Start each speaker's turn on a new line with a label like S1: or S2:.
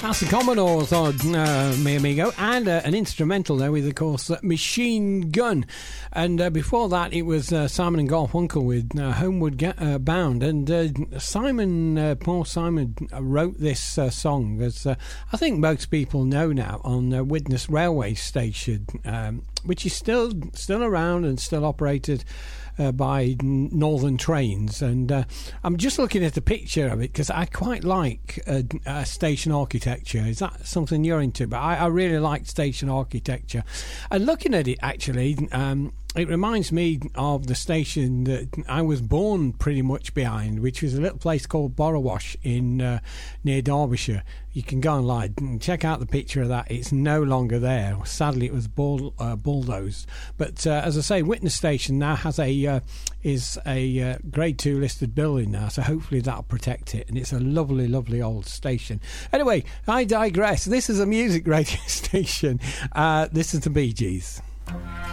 S1: That's the Commodores on Mi Amigo, and an instrumental there with, of course, Machine Gun. And before that, it was Simon and Garfunkel with Homeward Bound. And Paul Simon wrote this song, as I think most people know now, on Widnes Railway Station, which is still around and still operated by Northern Trains. And I'm just looking at a picture of it because I quite like station architecture. Is that something you're into? But I really like station architecture. And looking at it, actually, it reminds me of the station that I was born pretty much behind, which was a little place called Borrowash in near Derbyshire. You can go online and check out the picture of that. It's no longer there. Sadly, it was bulldozed. But as I say, Widnes Station now is a Grade 2 listed building now, so hopefully that'll protect it. And it's a lovely, lovely old station. Anyway, I digress. This is a music radio station. This is the Bee Gees.